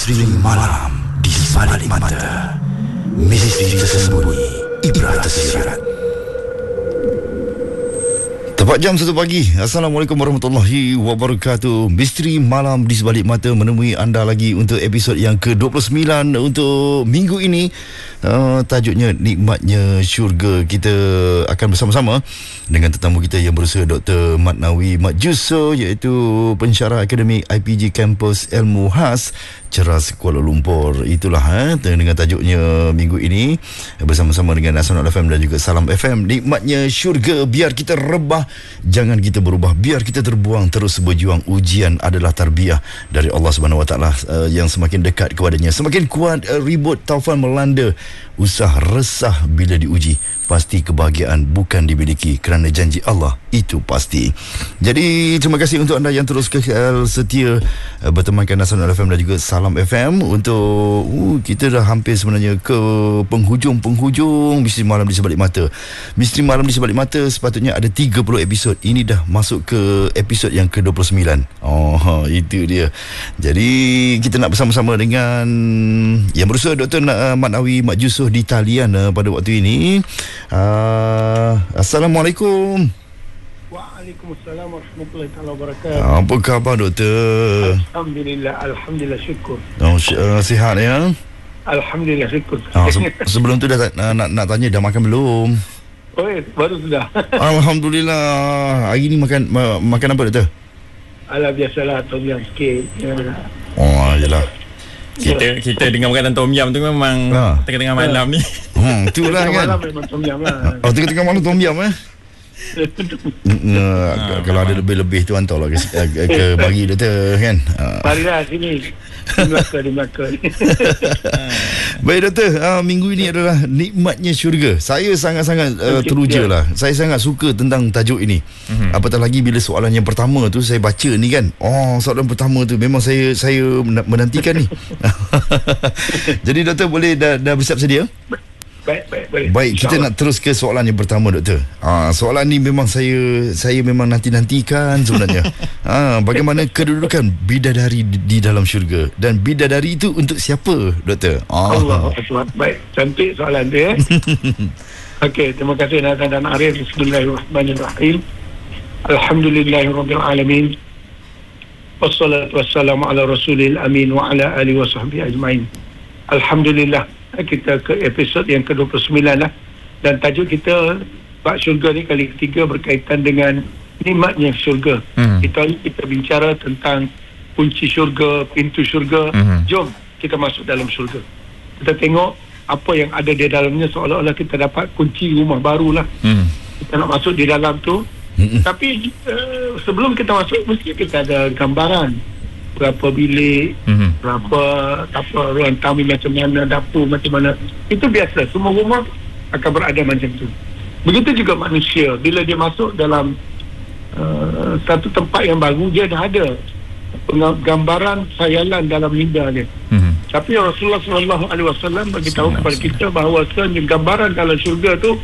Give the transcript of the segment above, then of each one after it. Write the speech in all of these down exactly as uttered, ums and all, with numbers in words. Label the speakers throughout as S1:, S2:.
S1: Misteri malam di sebalik mata. Misteri tersembunyi, ibrah tersirat. Tepat jam satu pagi. Assalamualaikum warahmatullahi wabarakatuh. Misteri malam di sebalik mata menemui anda lagi untuk episod yang ke dua puluh sembilan untuk minggu ini. Uh, tajuknya Nikmatnya Syurga. Kita akan bersama-sama dengan tetamu kita yang berusaha Doktor Mat Nawi Mat Juso, iaitu pensyarah akademik I P G Kampus Ilmu Khas Ceras Kuala Lumpur. Itulah eh, dengan tajuknya minggu ini bersama-sama dengan Nasional F M dan juga Salam F M. Nikmatnya Syurga. Biar kita rebah, jangan kita berubah. Biar kita terbuang, terus berjuang. Ujian adalah tarbiyah dari Allah Subhanahu Wa Taala uh, yang semakin dekat kepadanya, semakin kuat uh, ribut taufan melanda. Usah resah bila diuji. Pasti kebahagiaan bukan dimiliki, kerana janji Allah itu pasti. Jadi terima kasih untuk anda yang terus kekal setia uh, bertemankan Nasional F M dan juga Salam F M untuk uh, kita dah hampir sebenarnya ke penghujung-penghujung Misteri Malam di Sebalik Mata. Misteri Malam di Sebalik Mata sepatutnya ada tiga puluh episod. Ini dah masuk ke episod yang ke dua puluh sembilan. Oh, itu dia. Jadi kita nak bersama-sama dengan yang berusaha Doktor Mat Nawi Mat Juso di talian uh, pada waktu ini. Uh, Assalamualaikum.
S2: Waalaikumsalam warahmatullahi wabarakatuh.
S1: Apa khabar doktor?
S2: Alhamdulillah, alhamdulillah, syukur.
S1: Oh, uh, sihat ya?
S2: Alhamdulillah, syukur.
S1: Uh, se- sebelum tu dah uh, nak nak tanya dah makan belum?
S2: Oh, eh, baru sudah.
S1: Alhamdulillah. Hari ni makan ma- makan apa doktor?
S2: Alah, biasalah, tom yam sikit. Ya.
S1: Oh, yalah.
S3: Kita kita dengan makanan tom yam tu memang ha. tengah-tengah malam ha. ni.
S1: Hmm, itulah kan.
S2: Malam memang tom yam lah.
S1: Oh, tengah-tengah malam tom yam eh. Nah, ha, kalau ada lebih-lebih tu hantarlah ke, ke, ke bagi doktor kan.
S2: Marilah sini. Di Melaka, di Melaka.
S1: Baik doktor, uh, minggu ini adalah Nikmatnya Syurga. Saya sangat-sangat uh, teruja lah. Saya sangat suka tentang tajuk ini. Mm-hmm. Apatah lagi bila soalan yang pertama tu saya baca ni kan. Oh, soalan pertama tu memang saya saya menantikan ni. Jadi doktor boleh dah, dah bersiap sedia?
S2: Baik, baik, baik.
S1: Baik, kita nak terus ke soalan yang pertama doktor. Ah, soalan ni memang saya saya memang nanti-nantikan sebenarnya. Ah, bagaimana kedudukan bidadari di, di dalam syurga, dan bidadari itu untuk siapa doktor? Ah.
S2: Allah Akbar. Baik, cantik soalan dia. Okey, terima kasih Nazan dan Arif. Bismillahirrahmanirrahim. Alhamdulillahirabbil alamin. Wassalatu wassalamu ala rasulil amin wa ala alihi wa sahbihi ajmain. Alhamdulillah. Kita ke episod yang ke dua puluh sembilan lah. Dan tajuk kita bab syurga ni kali ketiga berkaitan dengan nikmatnya syurga. hmm. Kita kita bicara tentang kunci syurga, pintu syurga. hmm. Jom kita masuk dalam syurga. Kita tengok apa yang ada di dalamnya, seolah-olah kita dapat kunci rumah baru lah. hmm. Kita nak masuk di dalam tu. hmm. Tapi uh, sebelum kita masuk mesti kita ada gambaran berapa bilik, mm-hmm. berapa apa ruang tamu macam mana, dapur macam mana. Itu biasa, semua rumah akan berada macam tu. Begitu juga manusia, bila dia masuk dalam uh, satu tempat yang baru, dia dah ada gambaran khayalan dalam minda dia. Mm-hmm. Tapi Rasulullah sallallahu alaihi wasallam bagi tahu kepada kita bahawa gambaran dalam syurga tu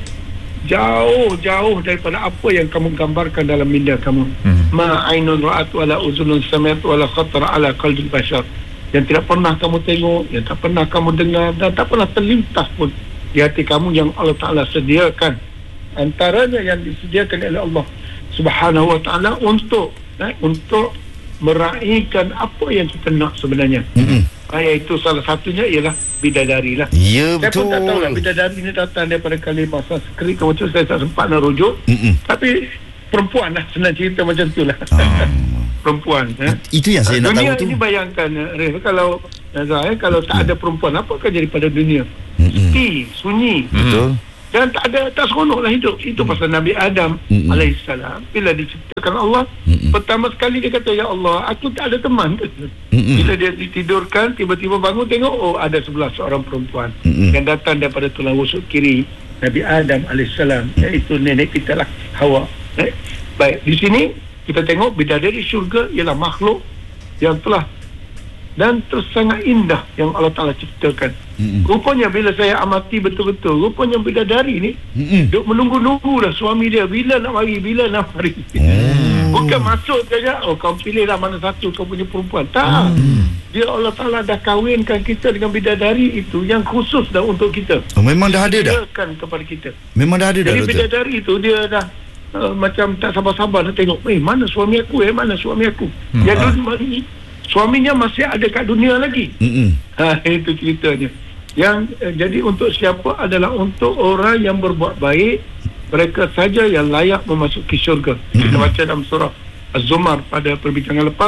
S2: jauh-jauh daripada apa yang kamu gambarkan dalam minda kamu. hmm. Ma ainun ra'at wala uzunun sami'at wala khatara ala qalbi bashar. Yang tidak pernah kamu tengok, yang tak pernah kamu dengar, dan tak pernah terlintas pun di hati kamu yang Allah Ta'ala sediakan. Antaranya yang disediakan oleh Allah Subhanahu Wa Ta'ala untuk eh, untuk meraihkan apa yang kita nak sebenarnya. hmm. Iaitu salah satunya ialah bidadari lah.
S1: Ya,
S2: saya
S1: betul.
S2: pun tak tahu lah bidadari ni datang daripada kalimah Sanskrit ke macam, saya tak sempat nak rujuk. Mm-mm. Tapi perempuan lah, senang cerita macam tu lah. Ah. Perempuan. eh.
S1: Itu yang saya nak
S2: dunia
S1: tahu tu.
S2: Dunia ini bayangkan, Rif, kalau Nazar, eh, kalau tak mm. ada perempuan, apakah jadi pada dunia? Sepi, sunyi.
S1: Betul.
S2: Dan tak ada, tak seronok lah hidup. Itu mm. pasal Nabi Adam mm-mm. alaihissalam, bila diciptakan Allah, mm-mm. pertama sekali dia kata, ya Allah, aku tak ada teman. Mm-mm. Bila dia ditidurkan, tiba-tiba bangun, tengok, oh ada sebelah seorang perempuan mm-mm. yang datang daripada tulang rusuk kiri Nabi Adam alaihissalam, mm. iaitu nenek kita lah, Hawa. eh? Baik, di sini kita tengok bidadari syurga ialah makhluk yang telah dan terus sangat indah yang Allah Ta'ala ciptakan. Mm-mm. Rupanya bila saya amati betul-betul, rupanya bidadari ni duk menunggu-nunggu dah suami dia bila nak mari, bila nak mari.
S1: Mm.
S2: Bukan masuk saja, oh kau pilihlah mana satu kau punya perempuan. Tak. Hmm. Dia Allah Ta'ala dah kahwinkan kita dengan bidadari itu yang khusus dah untuk kita.
S1: Oh, memang dah ada dah?
S2: Kepada kita.
S1: Memang dah ada dah,
S2: Jadi
S1: doktor?
S2: bidadari itu dia dah uh, macam tak sabar-sabar nak tengok, eh mana suami aku, eh mana suami aku. Hmm. Yang ah. dunia, suaminya masih ada kat dunia lagi. Hmm. Ha, itu ceritanya. Yang uh, jadi untuk siapa adalah untuk orang yang berbuat baik, mereka saja yang layak memasuki syurga. Hmm. Kita baca dalam surah Az-Zumar pada perbincangan lepas.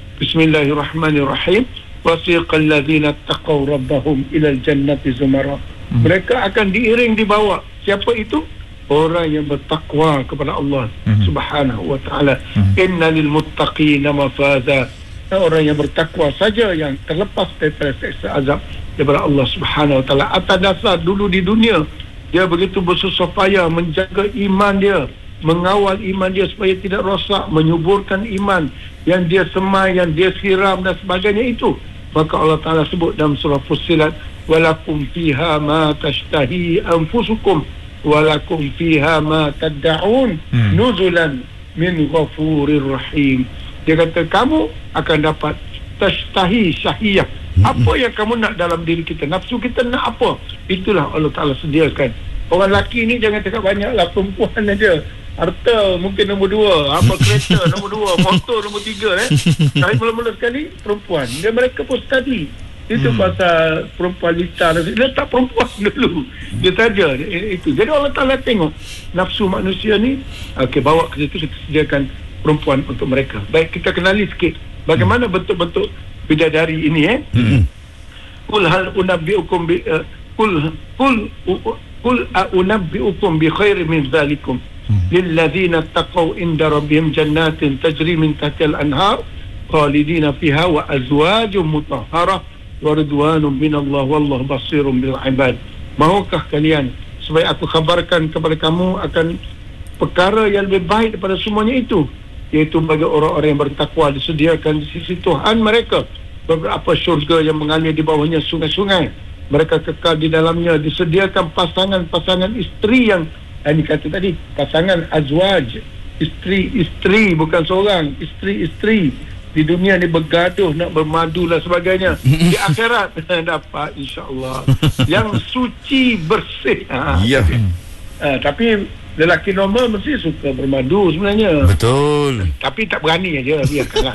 S2: Bismillahirrahmanirrahim. Wasiqal ladzina taqaw rabbahum ilal jannati zumara. Hmm. Mereka akan diiring dibawa. Siapa itu? Orang yang bertakwa kepada Allah hmm. Subhanahu wa ta'ala. Hmm. Innalil muttaqina mafaza. Orang yang bertakwa saja yang terlepas daripada seksa azab daripada Allah Subhanahu wa ta'ala. Atas dasar dulu di dunia dia begitu bersusah payah menjaga iman dia, mengawal iman dia supaya tidak rosak, menyuburkan iman yang dia semai, yang dia siram dan sebagainya itu. Maka Allah Ta'ala sebut dalam surah Fussilat, walakum fiha ma tashtahi anfusukum walakum fiha ma tad'un hmm. nuzulan min ghafurir rahim. Dia kata kamu akan dapat tashtahi syahiyah. Apa yang kamu nak dalam diri kita, nafsu kita nak apa, itulah Allah Ta'ala sediakan. Orang lelaki ni jangan cakap banyak lah, perempuan aja. Harta mungkin nombor dua, apa kereta nombor dua, motor nombor tiga eh. Tapi mula-mula sekali perempuan. Dia mereka pun study. Itu hmm. pasal perempuan lita. Dia tak perempuan dulu. Dia saja itu. Jadi Allah Ta'ala tengok nafsu manusia ni, okey, bawa ke situ, kita sediakan perempuan untuk mereka. Baik, kita kenali sikit bagaimana hmm. bentuk-bentuk bidadari ini eh. Hmm. Qul hal unabbiukum bi uh, qul qul qul unabbiukum bi khairin min zalikum lil ladzina taqaw inda rabbihim jannatin tajri min tahtiha al-anhar khalidina fiha wa azwajun mutahharah wa ridwanun minallah wallahu basirun bil ibad. Mahukah kalian supaya aku khabarkan kepada kamu akan perkara yang lebih baik daripada semuanya itu, iaitu bagi orang-orang yang bertakwa disediakan di sisi Tuhan mereka beberapa syurga yang mengalir di bawahnya sungai-sungai. Mereka kekal di dalamnya, disediakan pasangan-pasangan isteri yang ini kata tadi, pasangan azwaj, isteri-isteri, bukan seorang, isteri-isteri. Di dunia ni bergaduh nak bermadu dan sebagainya. Di akhirat dapat insya-Allah yang suci bersih. Ha,
S1: ya.
S2: Ha, tapi lelaki normal mesti suka bermadu sebenarnya.
S1: Betul.
S2: Tapi tak berani aja, biarkanlah.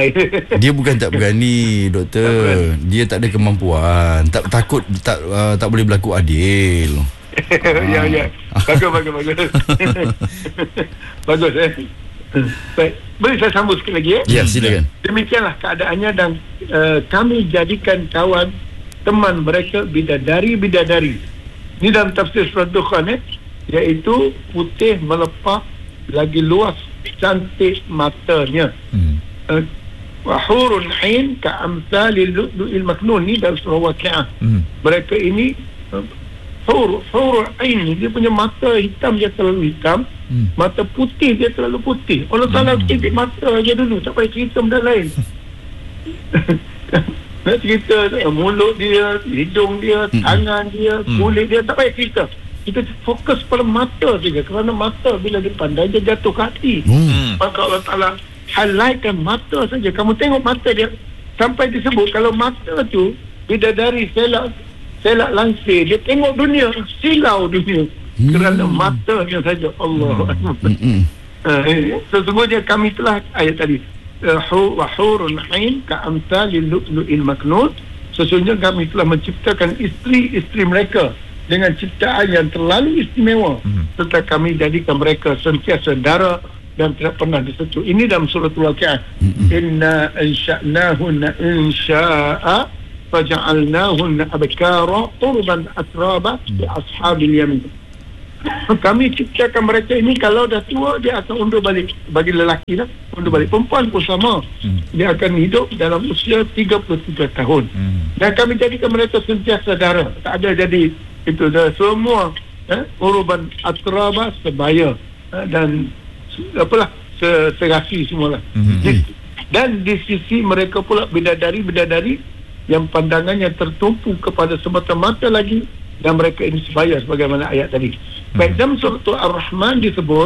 S1: Dia bukan tak berani, doktor. Tak berani. Dia tak ada kemampuan. Tak takut tak uh, tak boleh berlaku adil.
S2: Ya ya. Bagus bagus bagus. Bagus eh. Baik, boleh saya sambung sikit lagi eh?
S1: Ya, silakan.
S2: Demikianlah keadaannya dan uh, kami jadikan kawan teman mereka bidadari-bidadari. Ini dalam tafsir surah Dukhan eh, iaitu putih melepah lagi luas cantik matanya. Hmm. Uh, wa hurun 'ain ka amsalil lu'lu'il maknun, ni dalam surah Waqiah. Hmm. Mereka ini uh, hur hurun 'ain, dia punya mata hitam, dia terlalu hitam. Hmm. Mata putih, dia terlalu putih. Allah Ta'ala hmm. cerita mata aja dulu, tak payah cerita benda lain. Nak cerita mulut dia, hidung dia, hmm. tangan dia, kulit hmm. dia, tak payah cerita. Kita fokus pada mata saja, kerana mata bila dipandai dia jatuh ke hati. Hmm. Maka Allah Ta'ala highlightkan mata saja. Kamu tengok mata dia, sampai disebut kalau mata tu bidadari selak selak langsir, dia tengok dunia, silau dunia. Hmm. Kerana matanya saja. Allah hmm. hmm. uh, sesungguhnya kami telah ayat tadi uh, wa hurun 'ain ka amsalil lu'lu'il maknun, sesungguhnya kami telah menciptakan isteri-isteri mereka dengan ciptaan yang terlalu istimewa, hmm. serta kami jadikan mereka sentiasa dara dan tidak pernah disentuh. Ini dalam surah Al-Waqiah. hmm. Inna ansha'nahunna insya'a faja'alnahunna abkara urban atraba li ashabil yamin. Kami ciptakan mereka ini, kalau dah tua dia akan undur balik. Bagi lelaki lah, undur balik. Perempuan pun sama, hmm. dia akan hidup dalam usia tiga puluh tiga tahun. hmm. Dan kami jadikan mereka sentiasa dara, tak ada jadi itu dah semua eh, uruban atraba sebaya eh, dan apalah serasi semualah. hmm. di, dan di sisi mereka pula bidadari-bidadari yang pandangannya tertumpu kepada semata-mata lagi, dan mereka ini sebaya sebagaimana ayat tadi. Baik, dalam surah Ar-Rahman disebut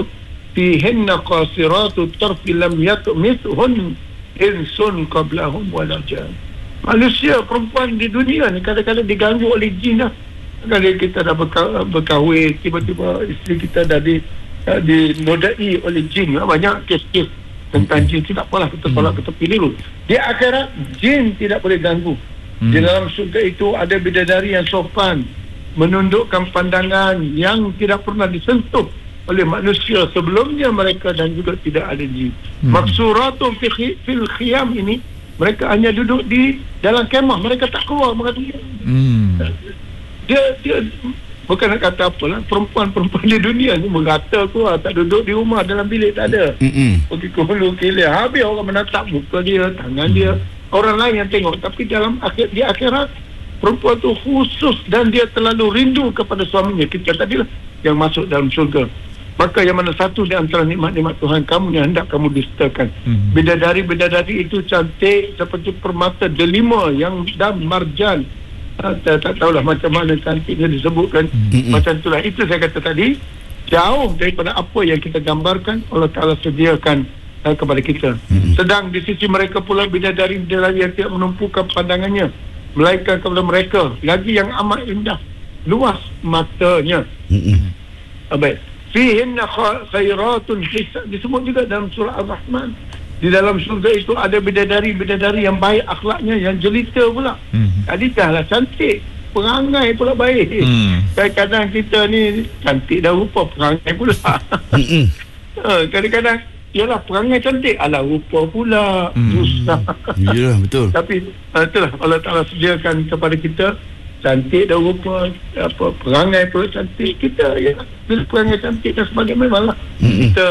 S2: fihinna qasiratut tarfi lam yatmithun insun qablahum wala jan. Manusia perempuan di dunia ni kadang-kadang diganggu oleh jin lah. Kalau kita dah berka- berkahwin, tiba-tiba isteri kita dah di uh, dinodai oleh jin. Banyak kes-kes tentang jin. Tidak apalah, kita tolak, kita pilih dulu. Di akhirat jin tidak boleh ganggu. hmm. Di dalam surga itu ada bidadari yang sopan, menundukkan pandangan yang tidak pernah disentuh oleh manusia sebelumnya mereka, dan juga tidak ada jin. hmm. Maksuratun fil khiyam ini, mereka hanya duduk di dalam kemah, mereka tak keluar. Mereka hmm. dia dia bukan nak kata apalah, perempuan-perempuan di dunia ni merata keluar, tak duduk di rumah dalam bilik, tak ada. Mm-mm. Pergi ke hulu kilir, habis orang menatap muka dia, tangan mm. dia, orang lain yang tengok. Tapi dalam akhir, di akhirat perempuan tu khusus, dan dia terlalu rindu kepada suaminya. Kita tadilah yang masuk dalam syurga. Maka yang mana satu di antara nikmat-nikmat Tuhan kamu yang hendak kamu dustakan. Mm. Bidadari-bidadari itu cantik seperti permata delima yang dan marjan. Tak, tak tahulah macam mana cantiknya disebutkan. Mm-hmm. Macam itulah, itu saya kata tadi, jauh daripada apa yang kita gambarkan Allah Ta'ala sediakan uh, kepada kita. Mm-hmm. Sedang di sisi mereka pula bidadari-bidadari yang tidak menumpukan pandangannya melainkan kepada mereka lagi yang amat indah, luas matanya. Mm-hmm. Baik, fihinna khairatun, disebut juga dalam surah Al-Rahman. Di dalam surga itu ada bidadari-bidadari yang baik akhlaknya, yang jelita pula. Hmm. Tadi dah cantik, perangai pula baik. Hmm. Kadang-kadang kita ni cantik dah rupa, perangai pula. Hmm. Kadang-kadang yalah perangai cantik, alah rupa pula. Hmm. Susah.
S1: Ya, betul.
S2: Tapi itulah Allah Ta'ala sediakan kepada kita cantik dah rupa, apa perangai pula cantik. Kita ya, bila perangai cantik dan sebagainya memanglah mm-hmm. kita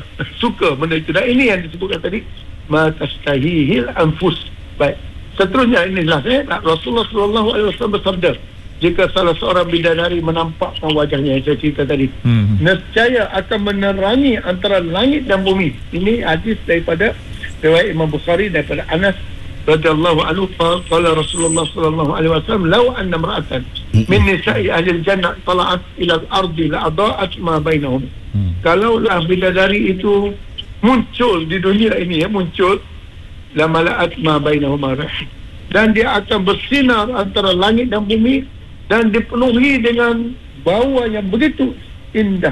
S2: suka benda itu. Dan ini yang disebutkan tadi, ma tastahihil anfus. Baik, seterusnya inilah eh, Rasulullah sallallahu alaihi wasallam bersabda, jika salah seorang bidadari menampakkan wajahnya yang saya cerita tadi, mm-hmm. nescaya akan menerangi antara langit dan bumi. Ini hadis daripada riwayat Imam Bukhari daripada Anas radhiyallahu anhu, qala Rasulullah sallallahu alaihi wasallam, law anna imra'atan min nisa'i ahli al-jannah tala'at ila al-ardi la adaa'at ma bainahum. Hmm. Kalaulah bidadari itu muncul di dunia ini, ya, muncul la mala'at ma bainahum arah, dan dia akan bersinar antara langit dan bumi, dan dipenuhi dengan bau yang begitu indah.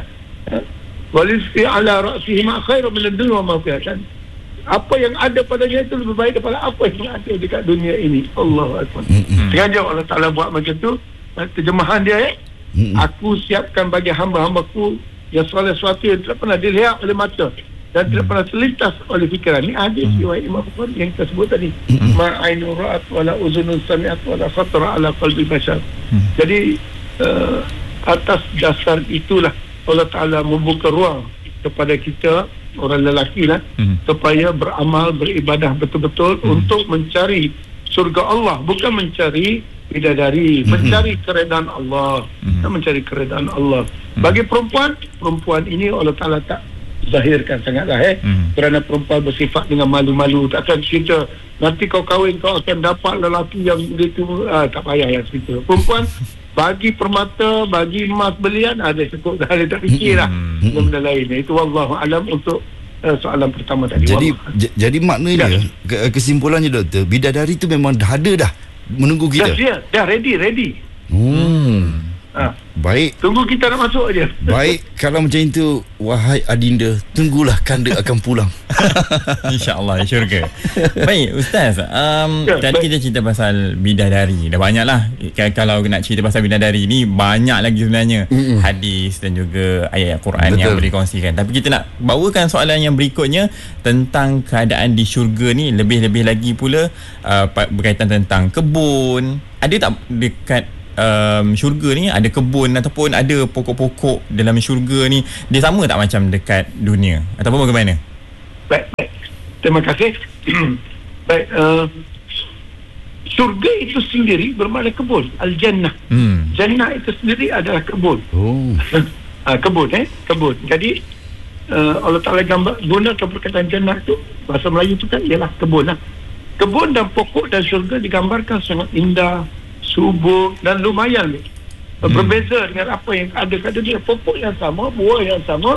S2: Walisfi ala ra'sihi ma khairu min ad-dunya wa ma fiha. Apa yang ada padanya itu lebih baik daripada apa yang ada dekat dunia ini. Allahu Akbar. Mm-hmm. Sengaja Allah Ta'ala buat macam tu. Terjemahan dia, eh? Mm-hmm. Aku siapkan bagi hamba-hambaku yang segala sesuatu yang tidak pernah dilihat oleh mata dan mm-hmm. tidak pernah terlintas oleh fikiran. Ini hadis riwayat mm-hmm. Imam Bukhari yang kita sebut tadi. Mm-hmm. Ma ainu ra'at wala uzunun sami'at wala khatara ala qalbi bashar. Mm-hmm. Jadi uh, atas dasar itulah Allah Ta'ala membuka ruang kepada kita, orang lelaki lah, hmm. supaya beramal, beribadah betul-betul hmm. untuk mencari surga Allah, bukan mencari bidadari, hmm. mencari keredaan Allah, hmm. mencari keredaan Allah. Hmm. Bagi perempuan, perempuan ini Allah Ta'ala tak zahirkan sangatlah, eh hmm. kerana perempuan bersifat dengan malu-malu. Takkan cerita nanti kau kahwin kau akan dapat lelaki yang begitu, ah, tak payah yang cerita. Perempuan bagi permata, bagi emas belian, ada cukup dah, dia tak fikirlah mm-hmm. benda lain. Itu wallahu alam untuk uh, soalan pertama tadi.
S1: Jadi j- jadi maknanya ya. Kesimpulannya doktor, bidadari itu memang dah ada dah menunggu kita.
S2: Dah, dia, dah ready, ready.
S1: Hmm. Ha. Baik.
S2: Tunggu kita nak masuk aja.
S1: Baik, kalau macam itu, wahai adinda, tunggulah kanda akan pulang.
S3: InsyaAllah, syurga. Baik, Ustaz, um, ya, tadi baik. kita cerita pasal bidadari. Dah banyak lah. Kalau nak cerita pasal bidadari ni, banyak lagi sebenarnya mm-mm. hadis dan juga ayat Quran Betul. yang boleh kongsikan. Tapi kita nak bawakan soalan yang berikutnya tentang keadaan di syurga ni. Lebih-lebih lagi pula uh, berkaitan tentang kebun. Ada tak dekat Um, syurga ni ada kebun ataupun ada pokok-pokok dalam syurga ni, dia sama tak macam dekat dunia ataupun bagaimana?
S2: Baik, baik. Terima kasih. Baik, uh, syurga itu sendiri bermakna kebun. Al-Jannah. Hmm. Jannah itu sendiri adalah kebun. Oh. uh, kebun, eh? Kebun. Jadi, uh, Allah Ta'ala gambar, gunakan perkataan Jannah tu, bahasa Melayu tu kan ialah kebun lah. Kebun dan pokok dan syurga digambarkan sangat indah, subur dan lumayan. hmm. Berbeza dengan apa yang ada kat dunia. Pokok yang sama, buah yang sama,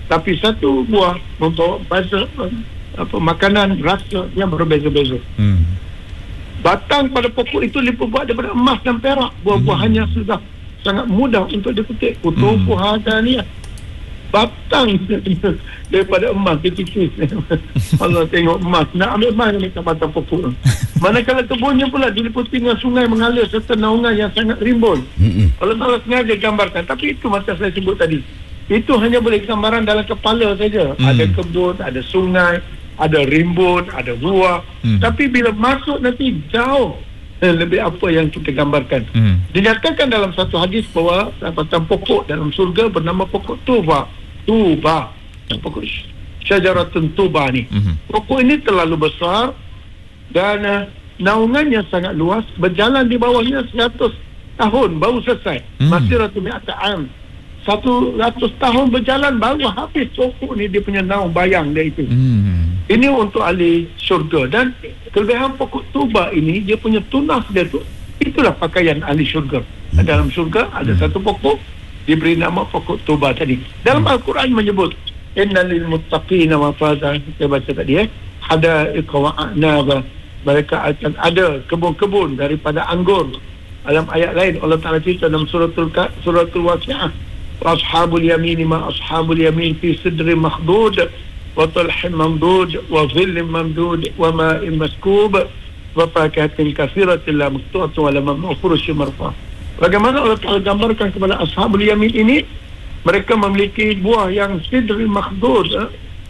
S2: Tapi satu buah membawa rasa, apa, makanan rasa yang berbeza-beza. Hmm. Batang pada pokok itu dibuat daripada emas dan perak. Buah-buahannya hmm. sudah sangat mudah untuk dipetik. Kutubu hmm. hadaniah. Batang daripada emas tipis. Allah tengok emas, nak ambil emas ni batang pokok. Manakala kebunnya pula diliputi dengan sungai mengalir serta naungan yang sangat rimbun. Mm-hmm. Allah Ta'ala sengaja gambarkan. Tapi itu macam saya sebut tadi, itu hanya boleh gambaran dalam kepala saja. Mm. Ada kebun, ada sungai, ada rimbun, ada buah. Mm. Tapi bila masuk nanti jauh lebih apa yang kita gambarkan. Mm. Dinyatakan dalam satu hadis bahawa batang pokok dalam surga bernama pokok tuba. Tuba, pokok syajaratun tuba ni. Mm-hmm. Pokok ini terlalu besar dan uh, naungannya sangat luas. Berjalan di bawahnya seratus tahun baru selesai. Mm. Masih ratu mi'ata'am. seratus tahun berjalan baru habis pokok ni, dia punya naung bayang dia itu. Mm. Ini untuk ahli syurga. Dan kelebihan pokok tuba ini, dia punya tunas dia tu, itulah pakaian ahli syurga. Mm. Dalam syurga ada mm. satu pokok diberi nama pokok tuba tadi. Dalam Al-Quran menyebut innal lil muttaqina mafaza, kita baca tadi eh, hadaiqa wa a'naba, mereka akan ada kebun-kebun daripada anggur. Dalam ayat lain Allah Taala cerita dalam suratul suratul waqiah, ashabul yamin ma ashabul yamin fi sidrin makhdud wa talhin mamdud wa dhillin mamdud wa ma'in maskub wa fakihatin katsiratin la maqtu'atin wa la mamnu'un furushim marfa. Bagaimana Allah Ta'ala gambarkan kepada ashabul yamin ini, mereka memiliki buah yang sidrul makhdud, eh?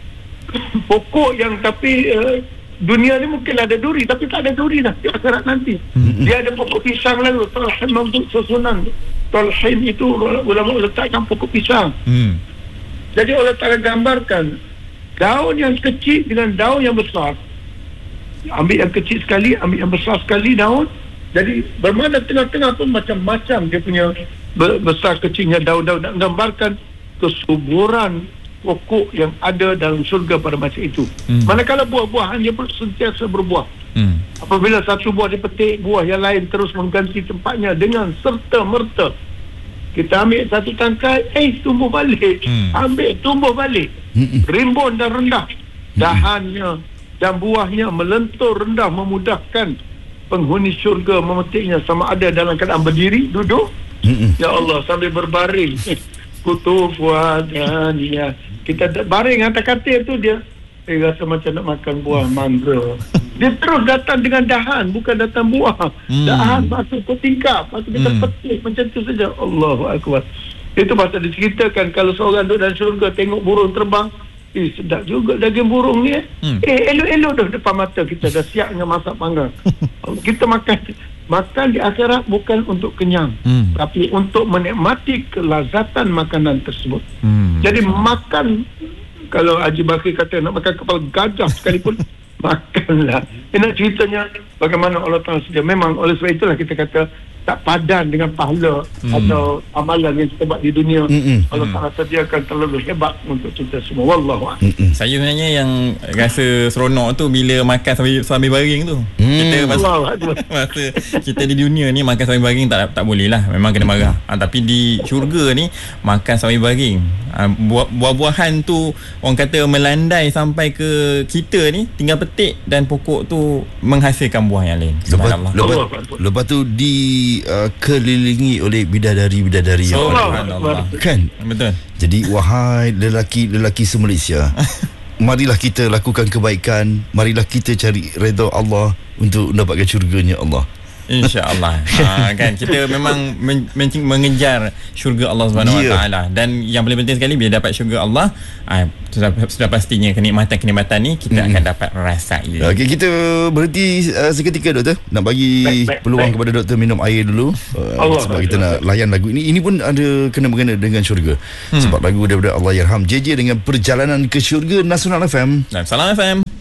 S2: pokok yang tapi eh, dunia ni mungkin ada duri, tapi tak ada duri dah di akhirat nanti. Mm-hmm. Dia ada pokok pisang lalu, talhin mamdud susunan. Talhin itu ulama letakkan pokok pisang. Mm. Jadi Allah Ta'ala gambarkan daun yang kecil dengan daun yang besar. Ambil yang kecil sekali, ambil yang besar sekali daun. Jadi bermakna tengah-tengah pun macam-macam dia punya besar kecilnya daun-daun, nak gambarkan kesuburan pokok yang ada dalam syurga pada masa itu. Hmm. Manakala buah-buahan dia pun sentiasa berbuah. Hmm. Apabila satu buah dipetik, buah yang lain terus mengganti tempatnya dengan serta-merta. Kita ambil satu tangkai, eh tumbuh balik. Hmm. Ambil, tumbuh balik. Hmm. Rimbun dan rendah. Dahannya dan buahnya melentur rendah, memudahkan penghuni syurga memetiknya sama ada dalam keadaan berdiri, duduk, mm-mm. ya Allah, sambil berbaring. Kutub wadaniyah. Kita baring atas katil tu, dia eh, rasa macam nak makan buah mangga. Dia terus datang dengan dahan, bukan datang buah. Mm. Dahan masuk ke tingkap, masuk kita mm. petik macam tu saja. Allahu Akbar. Itu pasal diceritakan kalau seorang duduk dalam syurga tengok burung terbang, eh sedap juga daging burung ni eh. Hmm. Eh elok-elok dah depan mata kita, dah siap dengan masak panggang. Kita makan makan di akhirat bukan untuk kenyang, hmm. tapi untuk menikmati kelazatan makanan tersebut. Hmm. Jadi makan, kalau Haji Bakri kata nak makan kepala gajah sekalipun makanlah. Ini ceritanya bagaimana Allah Ta'ala sedia. Memang oleh sebab itulah kita kata tak padan dengan pahala hmm. atau amalan yang kita buat di dunia. Mm-mm. Allah Ta'ala sediakan terlalu hebat untuk kita semua. Wallahu a'lam.
S3: Saya sebenarnya yang rasa seronok tu bila makan sambil, sambil baring tu. Mm. Kita masa, masa kita di dunia ni makan sambil baring tak tak boleh lah. Memang kena marah. Ha, tapi di syurga ni makan sambil baring. Ha, buah, buah-buahan tu orang kata melandai sampai ke kita ni, tinggal petik dan pokok tu menghasilkan buah yang lain.
S1: Lepas, lepas, lepas tu di Uh, kelilingi oleh bidadari-bidadari yang
S3: Allah.
S1: Kan?
S3: Betul.
S1: Jadi wahai lelaki-lelaki se-Malaysia, marilah kita lakukan kebaikan, marilah kita cari redha Allah untuk mendapatkan syurganya Allah.
S3: InsyaAllah. ha, kan kita memang men- men- mengejar syurga Allah Subhanahu yeah. Wa Taala, dan yang paling penting sekali bila dapat syurga Allah, ha, sudah, sudah pastinya kenikmatan-kenikmatan ni kita mm. akan dapat rasai.
S1: Okey, kita berhenti uh, seketika doktor, nak bagi baik, baik, peluang baik. kepada doktor minum air dulu uh, Allah sebab Allah. Kita nak layan lagu ini. Ini pun ada kena mengena dengan syurga. Hmm. Sebab lagu daripada Allahyarham J J dengan Perjalanan ke Syurga Nasional F M.
S3: Dan Salam F M.